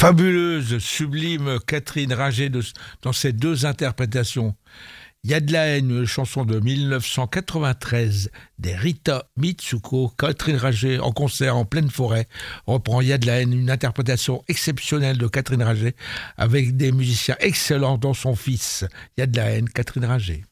fabuleuse, sublime Catherine Ringer dans ses deux interprétations. Il y a de la haine, une chanson de 1993 des Rita Mitsuko. Catherine Ringer en concert en pleine forêt reprend Il y a de la haine, une interprétation exceptionnelle de Catherine Ringer avec des musiciens excellents dont son fils. Il y a de la haine, Catherine Ringer.